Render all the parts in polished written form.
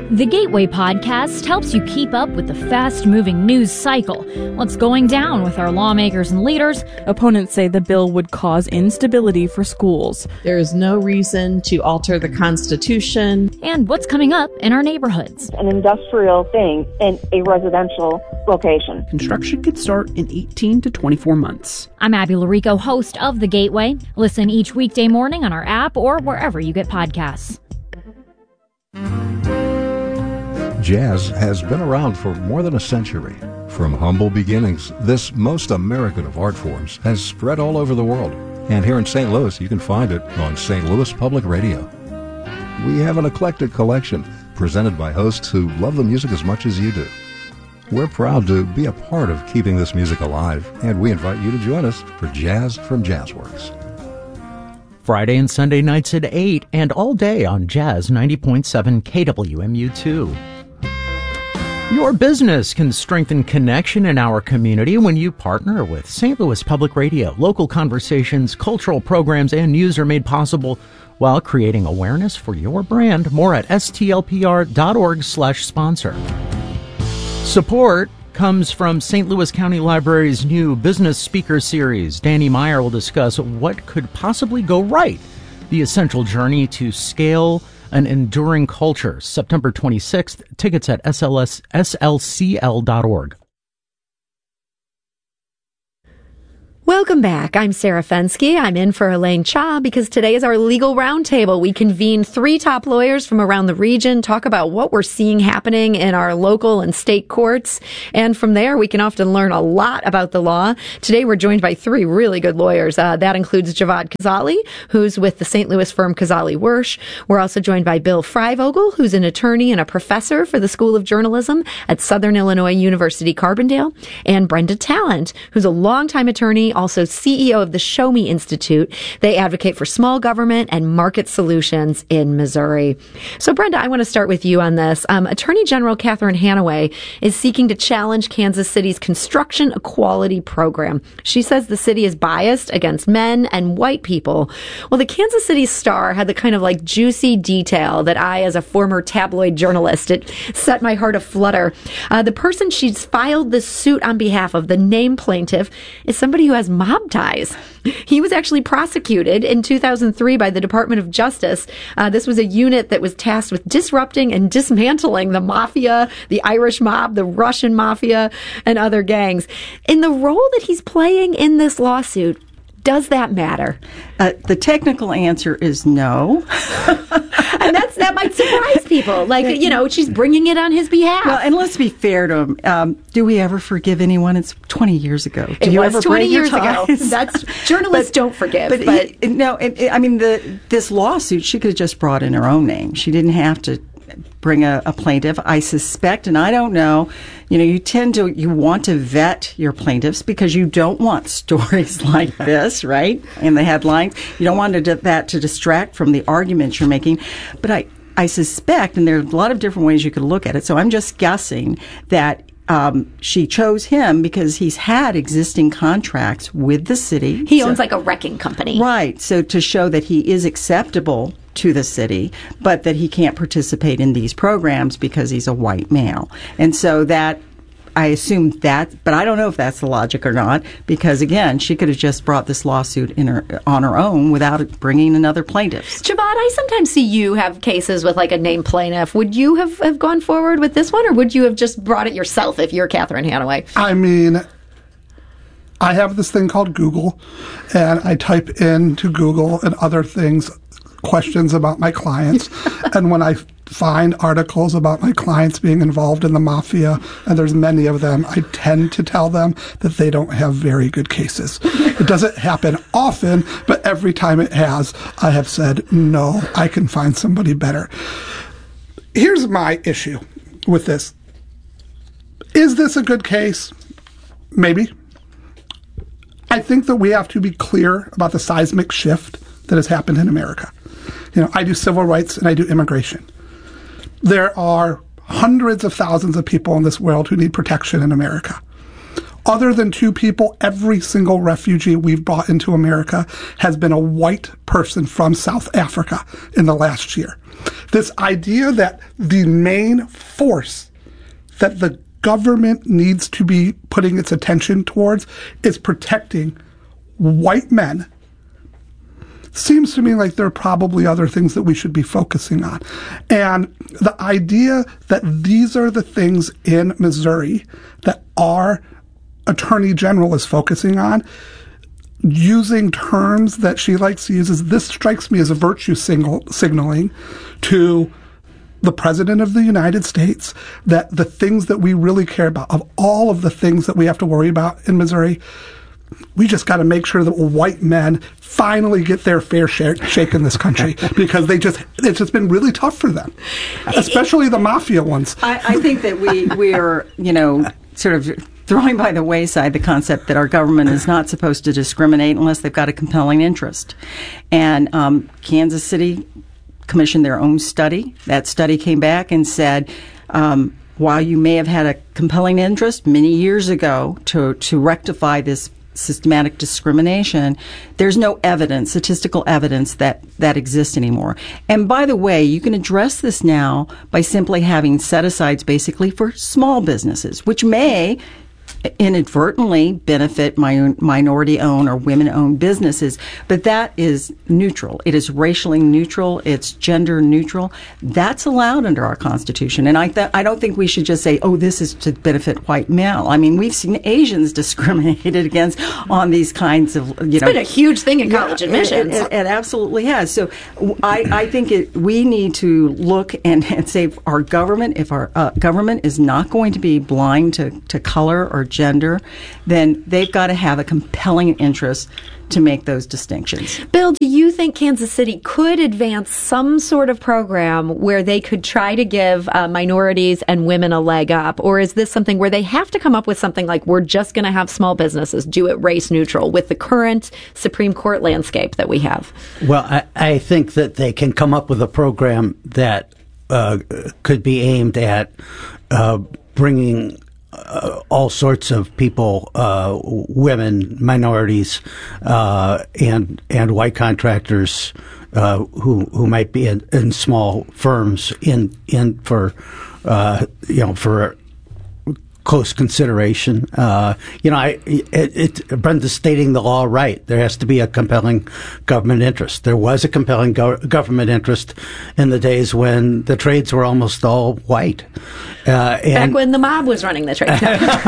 The Gateway Podcast helps you keep up with the fast-moving news cycle. What's going down with our lawmakers and leaders? Opponents say the bill would cause instability for schools. There is no reason to alter the Constitution. And what's coming up in our neighborhoods. An industrial thing in a residential location. Construction could start in 18 to 24 months. I'm Abby Larico, host of The Gateway. Listen each weekday morning on our app or wherever you get podcasts. Jazz has been around for more than a century. From humble beginnings, this most American of art forms has spread all over the world. And here in St. Louis, you can find it on St. Louis Public Radio. We have an eclectic collection presented by hosts who love the music as much as you do. We're proud to be a part of keeping this music alive, and we invite you to join us for Jazz from Jazzworks. Friday and Sunday nights at 8 and all day on Jazz 90.7 KWMU2. Your business can strengthen connection in our community when you partner with St. Louis Public Radio. Local conversations, cultural programs, and news are made possible while creating awareness for your brand. More at stlpr.org/sponsor. Support comes from St. Louis County Library's new Business Speaker Series. Danny Meyer will discuss what could possibly go right, the essential journey to scale an enduring culture. September 26th. Tickets at slcl.org. Welcome back. I'm Sarah Fensky. I'm in for Elaine Cha because today is our legal roundtable. We convene 3 top lawyers from around the region, talk about what we're seeing happening in our local and state courts. And from there, we can often learn a lot about the law. Today, we're joined by 3 really good lawyers. That includes Javad Kazali, who's with the St. Louis firm Kazali Wersch. We're also joined by Bill Freivogel, who's an attorney and a professor for the School of Journalism at Southern Illinois University, Carbondale, and Brenda Talent, who's a longtime attorney, also CEO of the Show Me Institute. They advocate for small government and market solutions in Missouri. So, Brenda, I want to start with you on this. Attorney General Catherine Hanaway is seeking to challenge Kansas City's construction equality program. She says the city is biased against men and white people. Well, the Kansas City Star had the kind of like juicy detail that I, as a former tabloid journalist, it set my heart aflutter. The person she's filed this suit on behalf of, the named plaintiff, is somebody who has mob ties. He was actually prosecuted in 2003 by the Department of Justice. This was a unit that was tasked with disrupting and dismantling the mafia, the Irish mob, the Russian mafia, and other gangs. In the role that he's playing in this lawsuit, does that matter? The technical answer is no. And that might surprise people. Like, you know, she's bringing it on his behalf. Well, and let's be fair to him. Do we ever forgive anyone? It's 20 years ago. Do you ever 20 years ago. That's journalists don't forgive. This lawsuit, she could have just brought in her own name. She didn't have to bring a plaintiff. I suspect, and I don't know, you want to vet your plaintiffs because you don't want stories like this, right? In the headlines. You don't want that to distract from the arguments you're making. But I suspect, and there are a lot of different ways you could look at it, so I'm just guessing that she chose him because he's had existing contracts with the city. He owns like a wrecking company. Right. So to show that he is acceptable to the city, but that he can't participate in these programs because he's a white male. And so that, I assume that, but I don't know if that's the logic or not, because again, she could have just brought this lawsuit on her own without bringing another plaintiff. Javad, I sometimes see you have cases with like a named plaintiff. Would you have gone forward with this one, or would you have just brought it yourself if you're Catherine Hanaway? I mean, I have this thing called Google, and I type into Google and other things questions about my clients, and when I find articles about my clients being involved in the mafia, and there's many of them, I tend to tell them that they don't have very good cases. It doesn't happen often, but every time it has, I have said, no, I can find somebody better. Here's my issue with this. Is this a good case? Maybe. I think that we have to be clear about the seismic shift that has happened in America. I do civil rights and I do immigration. There are hundreds of thousands of people in this world who need protection in America. Other than 2 people, every single refugee we've brought into America has been a white person from South Africa in the last year. This idea that the main force that the government needs to be putting its attention towards is protecting white men seems to me like there are probably other things that we should be focusing on. And the idea that these are the things in Missouri that our Attorney General is focusing on, using terms that she likes to use, this strikes me as a virtue signaling to the President of the United States, that the things that we really care about, of all of the things that we have to worry about in Missouri, we just got to make sure that white men finally get their fair shake in this country, because it's just been really tough for them, especially the mafia ones. I think that we are, sort of throwing by the wayside the concept that our government is not supposed to discriminate unless they've got a compelling interest. And Kansas City commissioned their own study. That study came back and said, while you may have had a compelling interest many years ago to rectify this systematic discrimination, there's no evidence, statistical evidence that exists anymore. And by the way, you can address this now by simply having set-asides basically for small businesses, which may inadvertently benefit minority-owned or women-owned businesses, but that is neutral. It is racially neutral. It's gender neutral. That's allowed under our Constitution. And I don't think we should just say, oh, this is to benefit white male. I mean, we've seen Asians discriminated against on these kinds of, It's been a huge thing in college admissions. It absolutely has. So I think we need to look and say our government, if our government is not going to be blind to color or gender, then they've got to have a compelling interest to make those distinctions. Bill, do you think Kansas City could advance some sort of program where they could try to give minorities and women a leg up? Or is this something where they have to come up with something like, we're just going to have small businesses do it race neutral with the current Supreme Court landscape that we have? Well, I think that they can come up with a program that could be aimed at bringing all sorts of people, women, minorities, and white contractors who might be in small firms for close consideration. Brenda's stating the law right. There has to be a compelling government interest. There was a compelling government interest in the days when the trades were almost all white. Back when the mob was running the trade.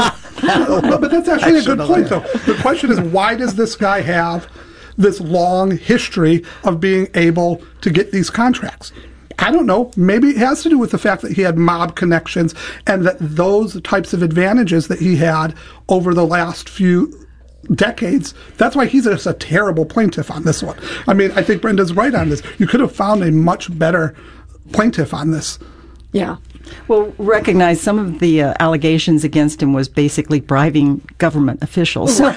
But that's actually a good point, though. The question is, why does this guy have this long history of being able to get these contracts? I don't know. Maybe it has to do with the fact that he had mob connections and that those types of advantages that he had over the last few decades. That's why he's just a terrible plaintiff on this one. I mean, I think Brenda's right on this. You could have found a much better plaintiff on this. Yeah. Well, recognize some of the allegations against him was basically bribing government officials. So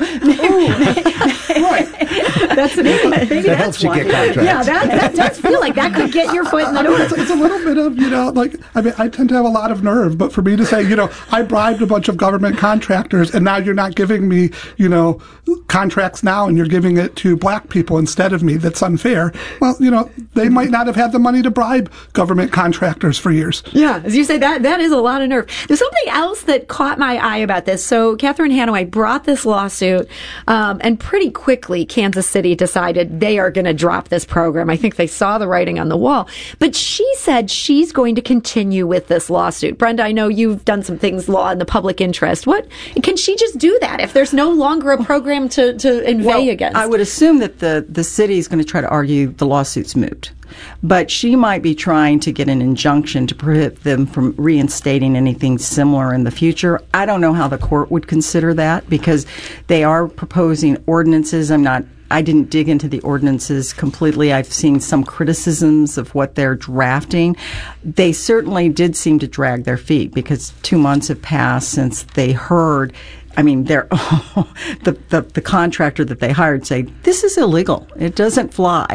Right. Maybe that helps you get contracts. Yeah, that does feel like that could get your foot in the door. It's a little bit of, I tend to have a lot of nerve, but for me to say, I bribed a bunch of government contractors and now you're not giving me, contracts now and you're giving it to black people instead of me, that's unfair. Well, they might not have had the money to bribe government contractors for years. Yeah, as you say, that is a lot of nerve. There's something else that caught my eye about this. So Catherine Hanaway brought this lawsuit, and pretty quickly Kansas City decided they are going to drop this program. I think they saw the writing on the wall. But she said she's going to continue with this lawsuit. Brenda, I know you've done some things law in the public interest. What can she just do that if there's no longer a program to inveigh against? I would assume that the city is going to try to argue the lawsuit's moot. But she might be trying to get an injunction to prohibit them from reinstating anything similar in the future. I don't know how the court would consider that because they are proposing ordinances. I didn't dig into the ordinances completely. I've seen some criticisms of what they're drafting. They certainly did seem to drag their feet because 2 months have passed since they heard. They're the contractor that they hired say, this is illegal. It doesn't fly.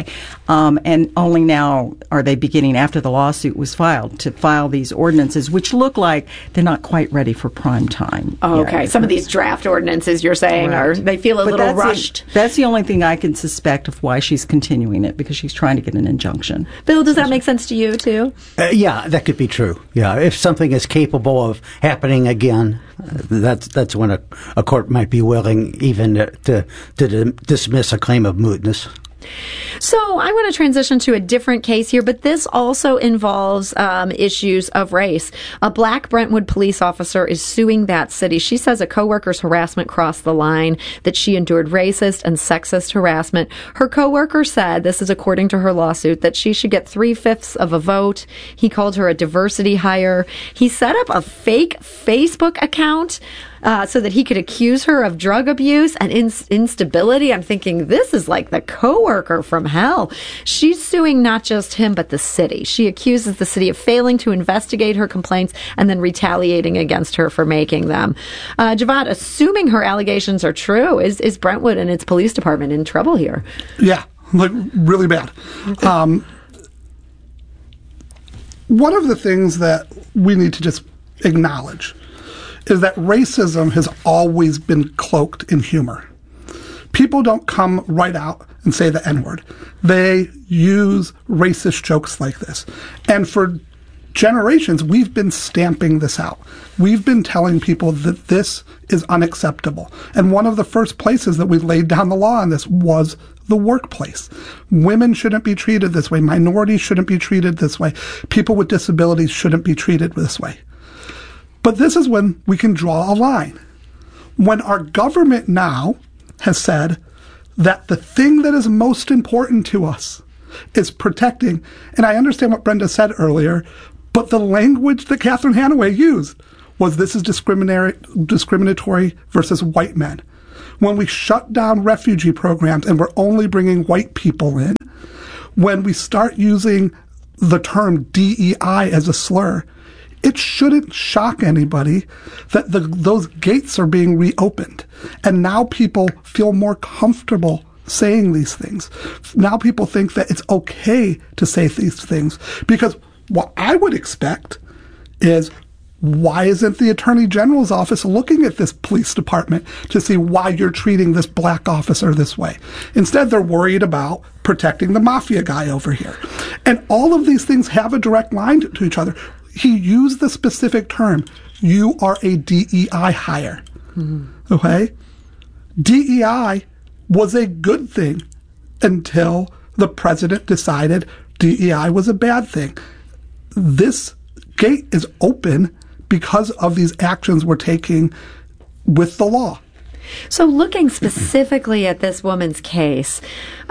And only now are they beginning, after the lawsuit was filed, to file these ordinances, which look like they're not quite ready for prime time. Oh, okay. Some of these draft ordinances you're saying they feel a little rushed. That's the only thing I can suspect of why she's continuing it, because she's trying to get an injunction. Bill, does that make sense to you too? Yeah, that could be true. Yeah, if something is capable of happening again, that's when a court might be willing even to dismiss a claim of mootness. So I want to transition to a different case here, but this also involves issues of race. A black Brentwood police officer is suing that city. She says a coworker's harassment crossed the line, that she endured racist and sexist harassment. Her coworker said, this is according to her lawsuit, that she should get 3/5 of a vote. He called her a diversity hire. He set up a fake Facebook account so that he could accuse her of drug abuse and instability. I'm thinking, this is like the coworker from hell. She's suing not just him, but the city. She accuses the city of failing to investigate her complaints and then retaliating against her for making them. Javad, assuming her allegations are true, is Brentwood and its police department in trouble here? Yeah, like really bad. One of the things that we need to just acknowledge is that racism has always been cloaked in humor. People don't come right out and say the N-word. They use racist jokes like this. And for generations, we've been stamping this out. We've been telling people that this is unacceptable. And one of the first places that we laid down the law on this was the workplace. Women shouldn't be treated this way. Minorities shouldn't be treated this way. People with disabilities shouldn't be treated this way. But this is when we can draw a line. When our government now has said that the thing that is most important to us is protecting, and I understand what Brenda said earlier, but the language that Catherine Hanaway used was this is discriminatory versus white men. When we shut down refugee programs and we're only bringing white people in, when we start using the term DEI as a slur, it shouldn't shock anybody that those gates are being reopened. And now people feel more comfortable saying these things. Now people think that it's okay to say these things. Because what I would expect is, why isn't the Attorney General's office looking at this police department to see why you're treating this black officer this way? Instead, they're worried about protecting the mafia guy over here. And all of these things have a direct line to each other. He used the specific term, you are a DEI hire. Mm-hmm. Okay? DEI was a good thing until the president decided DEI was a bad thing. This gate is open because of these actions we're taking with the law. So looking specifically at this woman's case,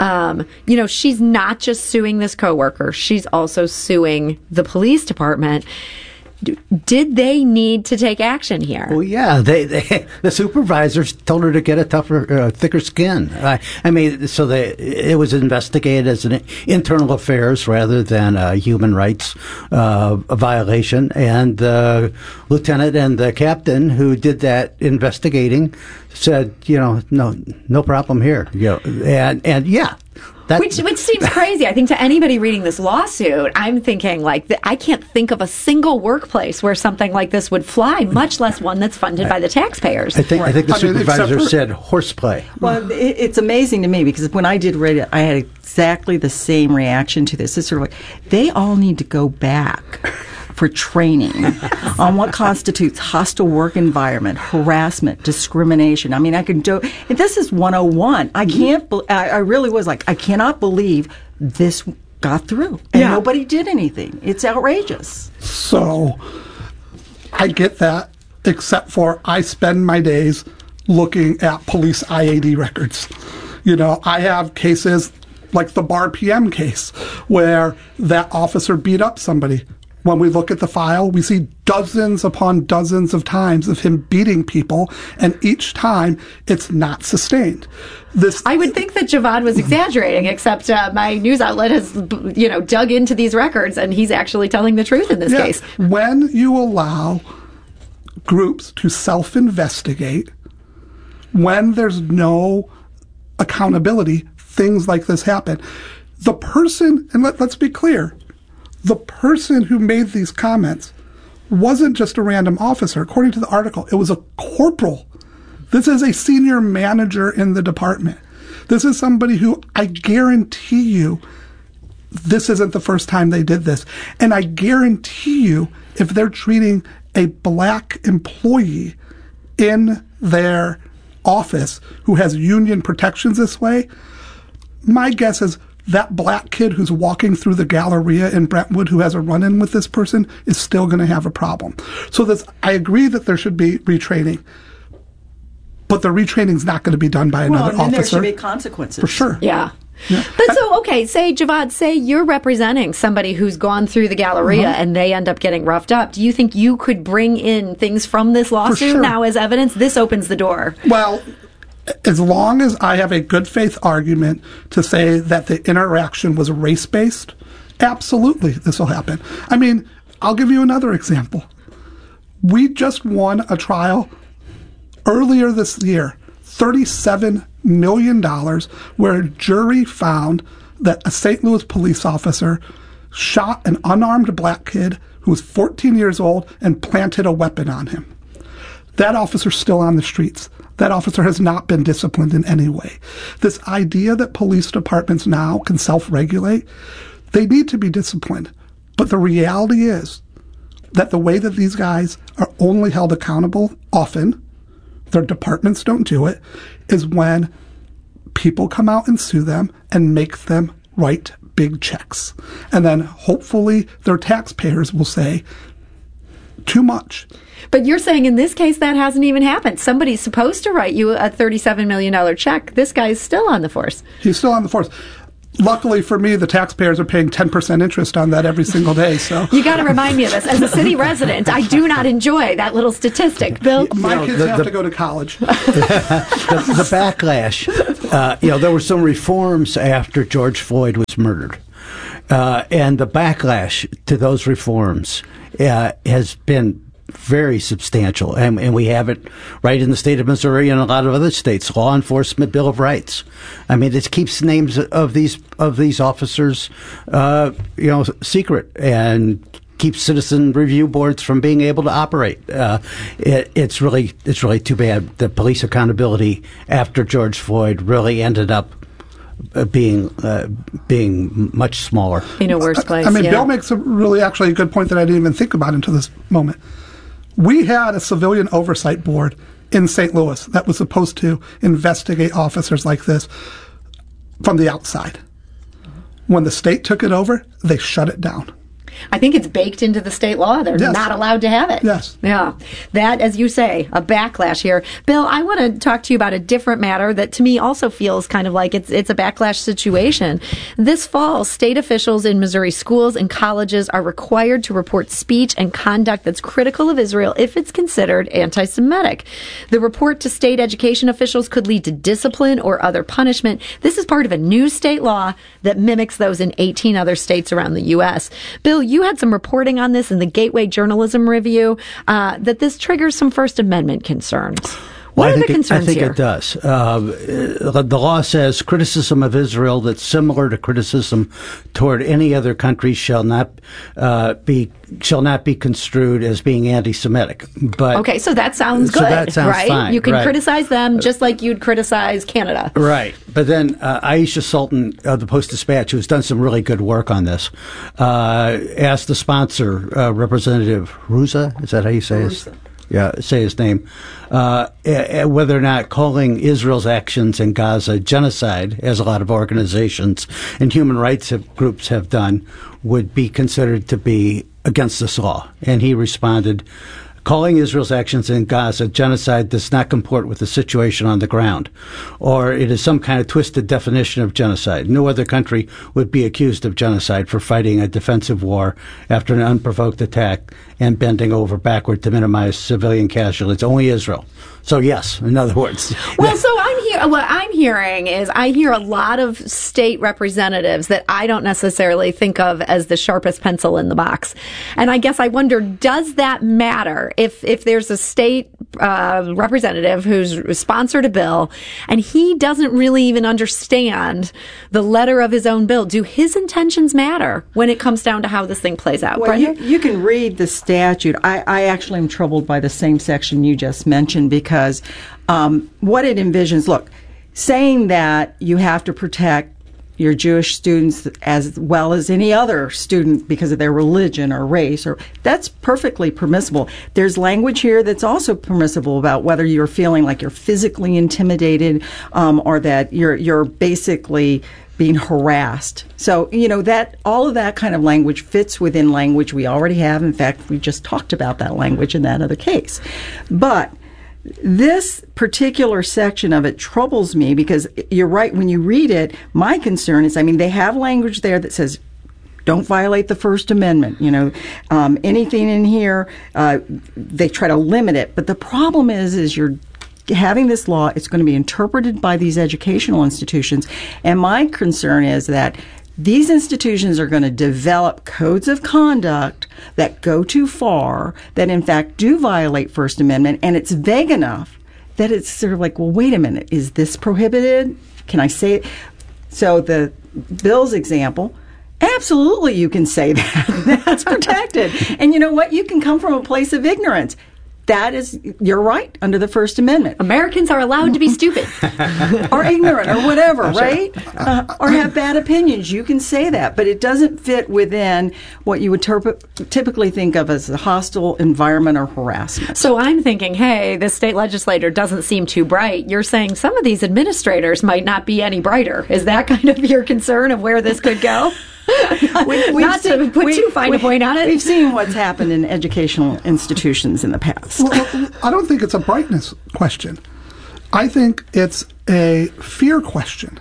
she's not just suing this coworker, she's also suing the police department. Did they need to take action here? Well, yeah, the supervisors told her to get a tougher, thicker skin. It was investigated as an internal affairs rather than a human rights violation. And the lieutenant and the captain who did that investigating said, no problem here. Which seems crazy. I think to anybody reading this lawsuit, I'm thinking I can't think of a single workplace where something like this would fly, much less one that's funded by the taxpayers. I think the supervisor said horseplay. Well, it's amazing to me because when I did read it, I had exactly the same reaction to this. It's sort of like they all need to go back for training on what constitutes hostile work environment, harassment, discrimination. I mean, this is 101. I really was like, I cannot believe this got through. And nobody did anything. It's outrageous. So, I get that, except for I spend my days looking at police IAD records. I have cases like the Bar PM case where that officer beat up somebody. When we look at the file, we see dozens upon dozens of times of him beating people, and each time it's not sustained. I would think that Javad was exaggerating, except my news outlet has, dug into these records, and he's actually telling the truth in this case. When you allow groups to self-investigate, when there's no accountability, things like this happen. The person, and let's be clear, the person who made these comments wasn't just a random officer. According to the article, it was a corporal. This is a senior manager in the department. This is somebody who, I guarantee you, this isn't the first time they did this. And I guarantee you, if they're treating a black employee in their office who has union protections this way, my guess is that black kid who's walking through the Galleria in Brentwood who has a run-in with this person is still going to have a problem. So I agree that there should be retraining, but the retraining is not going to be done by another officer. There should be consequences. For sure. Yeah. But so, okay, say, Javad, say you're representing somebody who's gone through the Galleria and they end up getting roughed up. Do you think you could bring in things from this lawsuit now as evidence? This opens the door. Well, as long as I have a good faith argument to say that the interaction was race-based, absolutely this will happen. I mean, I'll give you another example. We just won a trial earlier this year, $37 million, where a jury found that a St. Louis police officer shot an unarmed black kid who was 14 years old and planted a weapon on him. That officer's still on the streets. That officer has not been disciplined in any way. This idea that police departments now can self-regulate, they need to be disciplined. But the reality is that the way that these guys are only held accountable, often, their departments don't do it, is when people come out and sue them and make them write big checks. And then hopefully their taxpayers will say, too much. But you're saying in this case that hasn't even happened. Somebody's supposed to write you a $37 million check. This guy's still on the force. He's still on the force. Luckily for me, the taxpayers are paying 10% interest on that every single day. So you got to remind me of this. As a city resident, I do not enjoy that little statistic. Bill? My kids have to go to college. The backlash, there were some reforms after George Floyd was murdered. And the backlash to those reforms has been very substantial, and we have it right in the state of Missouri and a lot of other states. Law Enforcement Bill of Rights. I mean, it keeps names of these officers, secret, and keeps citizen review boards from being able to operate. It's really too bad that police accountability after George Floyd really ended up being much smaller in a worse place. I mean, Bill makes a really good point that I didn't even think about until this moment. We had a civilian oversight board in St. Louis that was supposed to investigate officers like this from the outside. When the state took it over, they shut it down. I think it's baked into the state law. They're not allowed to have it. Yes. Yeah. That, as you say, a backlash here. Bill, I want to talk to you about a different matter that to me also feels kind of like it's a backlash situation. This fall, state officials in Missouri schools and colleges are required to report speech and conduct that's critical of Israel if it's considered anti-Semitic. The report to state education officials could lead to discipline or other punishment. This is part of a new state law that mimics those in 18 other states around the U.S. Bill, you had some reporting on this in the Gateway Journalism Review, that this triggers some First Amendment concerns. What are the concerns here? I think it does. The law says criticism of Israel that's similar to criticism toward any other country shall not be construed as being anti-Semitic. But okay, so that sounds good, that sounds right? fine, you can right. criticize them just like you'd criticize Canada, right? But then Aisha Sultan of the Post-Dispatch, who's done some really good work on this, asked the sponsor, Representative Ruza, is that how you say it? Yeah, say his name, whether or not calling Israel's actions in Gaza genocide, as a lot of organizations and human rights groups have done, would be considered to be against this law. And he responded, calling Israel's actions in Gaza genocide does not comport with the situation on the ground, or it is some kind of twisted definition of genocide. No other country would be accused of genocide for fighting a defensive war after an unprovoked attack and bending over backward to minimize civilian casualties. Only Israel. So yes, in other words. Well, so what I'm hearing is I hear a lot of state representatives that I don't necessarily think of as the sharpest pencil in the box. And I guess I wonder, does that matter If there's a state representative who's sponsored a bill and he doesn't really even understand the letter of his own bill, do his intentions matter when it comes down to how this thing plays out? Well, you can read the statute. I actually am troubled by the same section you just mentioned because what it envisions, look, saying that you have to protect your Jewish students as well as any other student because of their religion or race, or that's perfectly permissible. There's language here that's also permissible about whether you're feeling like you're physically intimidated or that you're basically being harassed. So, that all of that kind of language fits within language we already have. In fact, we just talked about that language in that other case. But this particular section of it troubles me because you're right. When you read it, my concern is, they have language there that says, don't violate the First Amendment. Anything in here, they try to limit it. But the problem is you're having this law, it's going to be interpreted by these educational institutions. And my concern is that these institutions are going to develop codes of conduct that go too far, that in fact do violate First Amendment, and it's vague enough that it's sort of like, well, wait a minute, is this prohibited? Can I say it? So the Bill's example, absolutely you can say that. That's protected. And you know what? You can come from a place of ignorance. That is, you're right, under the First Amendment. Americans are allowed to be stupid. Or ignorant, or whatever, right? Or have bad opinions. You can say that, but it doesn't fit within what you would typically think of as a hostile environment or harassment. So I'm thinking, hey, this state legislator doesn't seem too bright. You're saying some of these administrators might not be any brighter. Is that kind of your concern of where this could go? Not to put too fine a point on it. We've seen what's happened in educational institutions in the past. Well, I don't think it's a brightness question. I think it's a fear question.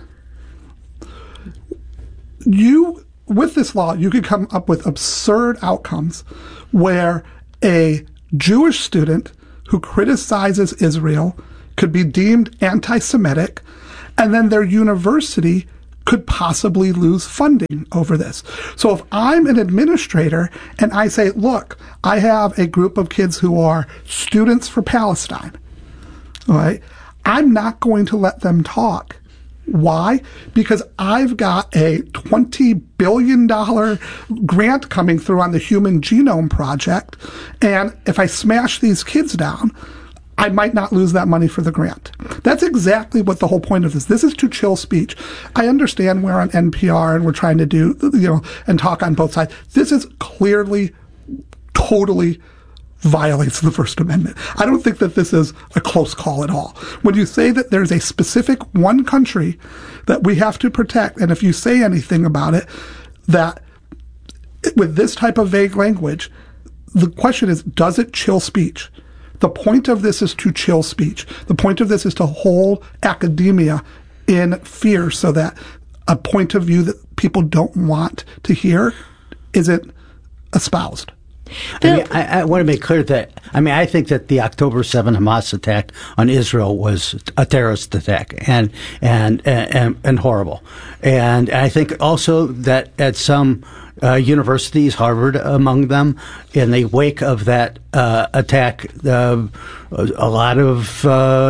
With this law, you could come up with absurd outcomes where a Jewish student who criticizes Israel could be deemed anti-Semitic, and then their university could possibly lose funding over this. So if I'm an administrator and I say, look, I have a group of kids who are students for Palestine, all right, I'm not going to let them talk. Why? Because I've got a $20 billion grant coming through on the Human Genome Project, and if I smash these kids down, I might not lose that money for the grant. That's exactly what the whole point of this. This is to chill speech. I understand we're on NPR and we're trying to do, and talk on both sides. This is clearly, totally violates the First Amendment. I don't think that this is a close call at all. When you say that there's a specific one country that we have to protect, and if you say anything about it, that with this type of vague language, the question is, does it chill speech? The point of this is to chill speech. The point of this is to hold academia in fear so that a point of view that people don't want to hear isn't espoused. I want to make clear that, I think that the October 7 Hamas attack on Israel was a terrorist attack and horrible. And I think also that at some universities, Harvard among them, in the wake of that attack, a lot of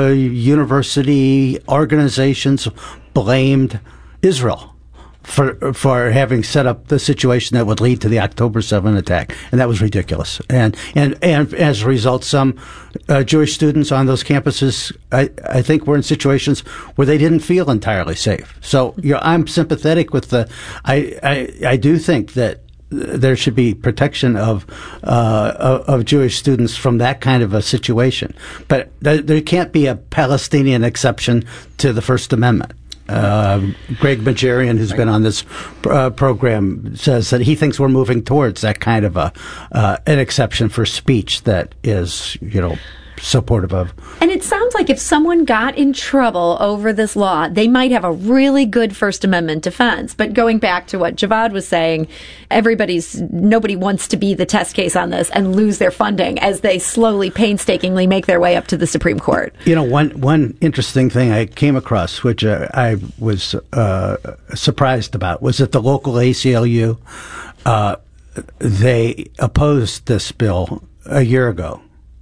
university organizations blamed Israel for having set up the situation that would lead to the October 7 attack, and that was ridiculous. And as a result, some Jewish students on those campuses, I think, were in situations where they didn't feel entirely safe. So, I'm sympathetic with I do think that there should be protection of Jewish students from that kind of a situation, but there can't be a Palestinian exception to the First Amendment. Greg Majarian, who's been on this program, says that he thinks we're moving towards that kind of an exception for speech that is, supportive of. And it sounds like if someone got in trouble over this law, they might have a really good First Amendment defense. But going back to what Javad was saying, nobody wants to be the test case on this and lose their funding as they slowly, painstakingly make their way up to the Supreme Court. One interesting thing I came across, which I was surprised about, was that the local ACLU, they opposed this bill a year ago.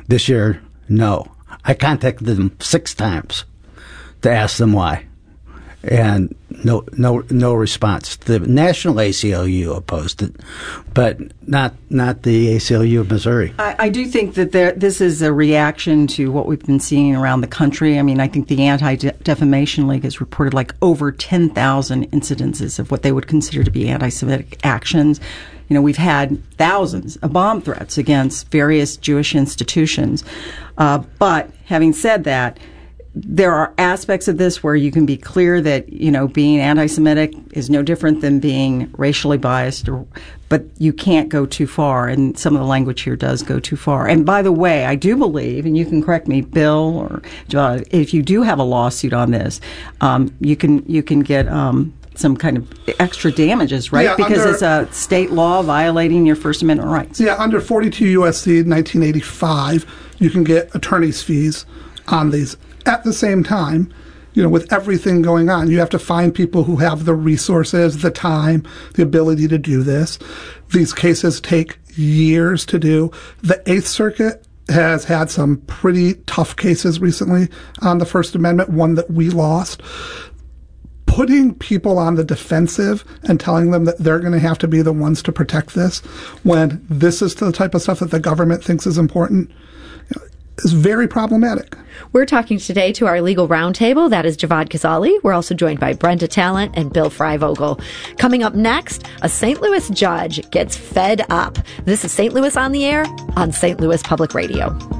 This year, no. I contacted them 6 times to ask them why, and no response. The National ACLU opposed it, but not the ACLU of Missouri. I do think that this is a reaction to what we've been seeing around the country. I mean, I think the Anti-Defamation League has reported like over 10,000 incidences of what they would consider to be anti-Semitic actions. You know, we've had thousands of bomb threats against various Jewish institutions. But having said that, there are aspects of this where you can be clear that, you know, being anti-Semitic is no different than being racially biased, but you can't go too far, and some of the language here does go too far. And by the way, I do believe, and you can correct me, Bill, or if you do have a lawsuit on this, you can get some kind of extra damages, right? Yeah, because it's a state law violating your First Amendment rights. Yeah, under 42 U.S.C. 1985, you can get attorney's fees on these. At the same time, you know, with everything going on, you have to find people who have the resources, the time, the ability to do this. These cases take years to do. The Eighth Circuit has had some pretty tough cases recently on the First Amendment, one that we lost. Putting people on the defensive and telling them that they're going to have to be the ones to protect this when this is the type of stuff that the government thinks is important, you know, is very problematic. We're talking today to our legal roundtable. That is Javad Kazali. We're also joined by Brenda Talent and Bill Freivogel. Coming up next, a St. Louis judge gets fed up. This is St. Louis on the Air on St. Louis Public Radio.